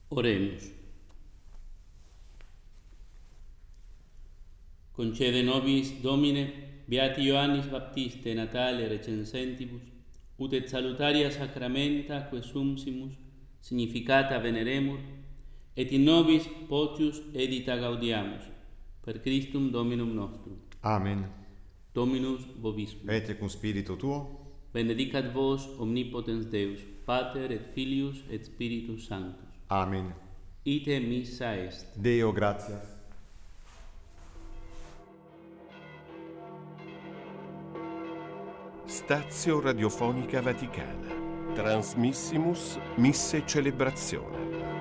Oremus. Concede nobis, Domine, beati Ioannis Baptiste natale recensentibus, ut et salutaria sacramenta que sumsimus significata veneremur, et in nobis potius edita gaudiamus, per Christum Dominum nostrum. Amen. Dominus vobiscum. Et cum spiritu tuo. Benedicat vos omnipotens Deus, Pater et Filius et Spiritus Sanctus. Amen. Ite missa est. Deo gratias. Stazio Radiofonica Vaticana. Transmissimus Misse Celebrazione.